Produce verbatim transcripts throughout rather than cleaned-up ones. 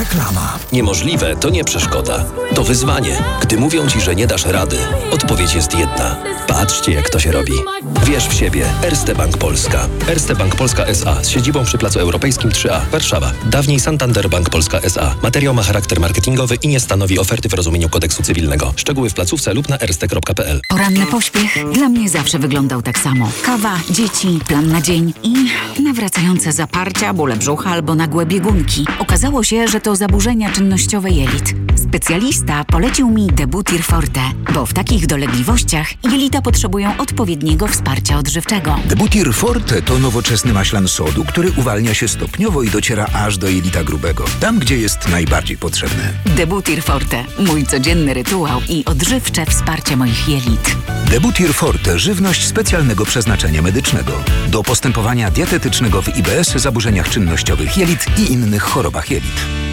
Reklama. Niemożliwe to nie przeszkoda. To wyzwanie. Gdy mówią Ci, że nie dasz rady, odpowiedź jest jedna. Patrzcie, jak to się robi. Wierz w siebie. Erste Bank Polska. Erste Bank Polska S A z siedzibą przy Placu Europejskim trzy A, Warszawa. Dawniej Santander Bank Polska S A. Materiał ma charakter marketingowy i nie stanowi oferty w rozumieniu kodeksu cywilnego. Szczegóły w placówce lub na erste kropka p l. Poranny pośpiech dla mnie zawsze wyglądał tak samo. Kawa, dzieci, plan na dzień i nawracające zaparcia, bóle brzucha albo nagłe biegunki. Okazało się, że to zaburzenia czynnościowe jelit. Specjalista polecił mi Debutir Forte, bo w takich dolegliwościach jelita potrzebują odpowiedniego wsparcia odżywczego. Debutir Forte to nowoczesny maślan sodu, który uwalnia się stopniowo i dociera aż do jelita grubego, tam gdzie jest najbardziej potrzebny. Debutir Forte, mój codzienny rytuał i odżywcze wsparcie moich jelit. Debutir Forte, żywność specjalnego przeznaczenia medycznego. Do postępowania dietetycznego w I B S, zaburzeniach czynnościowych jelit i innych chorobach jelit.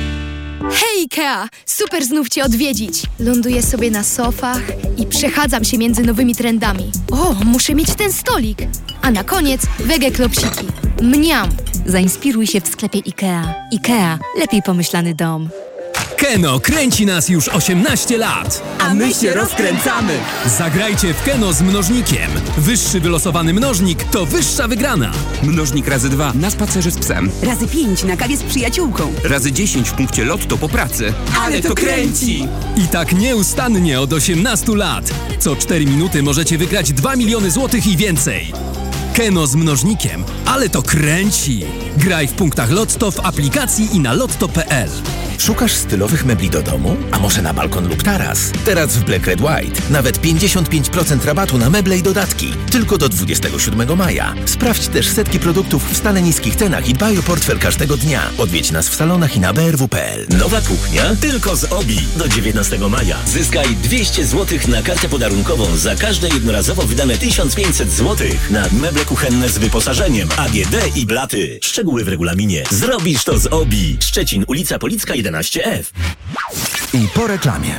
Hej Ikea! Super znów Cię odwiedzić. Ląduję sobie na sofach i przechadzam się między nowymi trendami. O, muszę mieć ten stolik. A na koniec wege klopsiki. Mniam! Zainspiruj się w sklepie Ikea. Ikea. Lepiej pomyślany dom. Keno kręci nas już osiemnaście lat. A my się rozkręcamy. Zagrajcie w Keno z mnożnikiem. Wyższy wylosowany mnożnik to wyższa wygrana. Mnożnik razy dwa na spacerze z psem. Razy pięć na kawie z przyjaciółką. Razy dziesięć w punkcie lotto po pracy. Ale to kręci! I tak nieustannie od osiemnastu lat. Co cztery minuty możecie wygrać dwa miliony złotych i więcej. Keno z mnożnikiem, ale to kręci! Graj w punktach Lotto, w aplikacji i na lotto kropka p l. Szukasz stylowych mebli do domu? A może na balkon lub taras? Teraz w Black Red White nawet pięćdziesiąt pięć procent rabatu na meble i dodatki. Tylko do dwudziestego siódmego maja. Sprawdź też setki produktów w stale niskich cenach i dbaj o portfel każdego dnia. Odwiedź nas w salonach i na b r w kropka p l. Nowa kuchnia tylko z Obi. Do dziewiętnastego maja. Zyskaj dwieście złotych na kartę podarunkową za każde jednorazowo wydane tysiąc pięćset złotych na meble kuchenne z wyposażeniem, A G D i blaty. Szczegóły w regulaminie. Zrobisz to z Obi. Szczecin, ulica Policka jedenaście F. I po reklamie.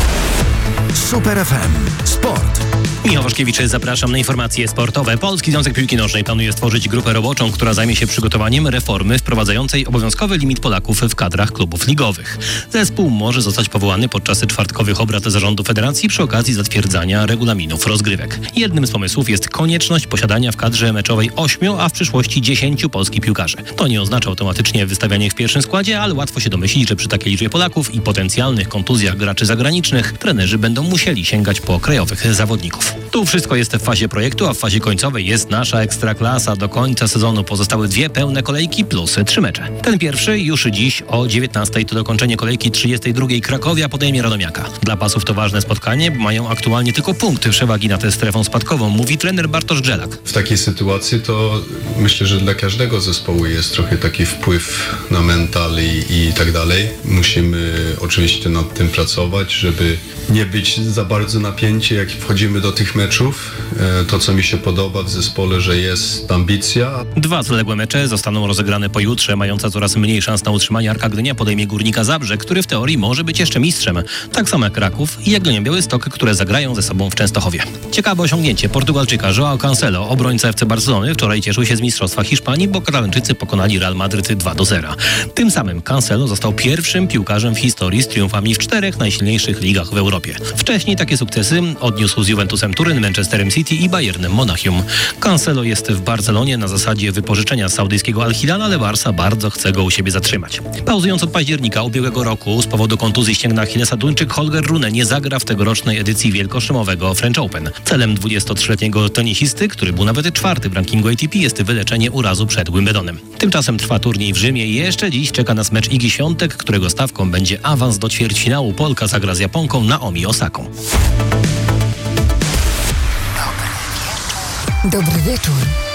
Super F M. Sport. Michał Waszkiewicz, zapraszam na informacje sportowe. Polski Związek Piłki Nożnej planuje stworzyć grupę roboczą, która zajmie się przygotowaniem reformy wprowadzającej obowiązkowy limit Polaków w kadrach klubów ligowych. Zespół może zostać powołany podczas czwartkowych obrad zarządu federacji przy okazji zatwierdzania regulaminów rozgrywek. Jednym z pomysłów jest konieczność posiadania w kadrze meczowej ośmiu, a w przyszłości dziesięciu polskich piłkarzy. To nie oznacza automatycznie wystawiania ich w pierwszym składzie, ale łatwo się domyślić, że przy takiej liczbie Polaków i potencjalnych kontuzjach graczy zagranicznych trenerzy będą musieli sięgać po krajowych zawodników. Tu wszystko jest w fazie projektu, a w fazie końcowej jest nasza ekstraklasa. Do końca sezonu pozostały dwie pełne kolejki plus trzy mecze. Ten pierwszy już dziś o dziewiętnastej to dokończenie kolejki trzydziestej drugiej. Krakowia podejmie Radomiaka. Dla Pasów to ważne spotkanie, bo mają aktualnie tylko punkty przewagi nad strefą spadkową, mówi trener Bartosz Grzelak. W takiej sytuacji to myślę, że dla każdego zespołu jest trochę taki wpływ na mental i, i tak dalej. Musimy oczywiście nad tym pracować, żeby nie być za bardzo napięci, jak wchodzimy do tych meczów. To, co mi się podoba w zespole, że jest ambicja. Dwa zaległe mecze zostaną rozegrane pojutrze. Mająca coraz mniej szans na utrzymanie Arka Gdynia podejmie Górnika Zabrze, który w teorii może być jeszcze mistrzem. Tak samo jak Kraków i Jagiellonia Białystok, które zagrają ze sobą w Częstochowie. Ciekawe osiągnięcie Portugalczyka João Cancelo, obrońca F C Barcelony, wczoraj cieszył się z mistrzostwa Hiszpanii, bo Katalończycy pokonali Real Madryt dwa do zera. Tym samym Cancelo został pierwszym piłkarzem w historii z triumfami w czterech najsilniejszych ligach w Europie. Wcześniej takie sukcesy odniósł z Juventusem Turyn, Manchesterem City i Bayernem Monachium. Cancelo jest w Barcelonie na zasadzie wypożyczenia z saudyjskiego Al Hilal, ale Barca bardzo chce go u siebie zatrzymać. Pauzując od października ubiegłego roku z powodu kontuzji ścięgna Achillesa, Duńczyk Holger Rune nie zagra w tegorocznej edycji wielkoszymowego French Open. Celem dwudziestotrzyletniego tenisisty, który był nawet czwarty w rankingu A T P, jest wyleczenie urazu przed Wimbledonem. Tymczasem trwa turniej w Rzymie i jeszcze dziś czeka nas mecz Igi Świątek, którego stawką będzie awans do ćwierćfinału. Polka zagra z Japonką Naomi Osaką. Dobry wieczór.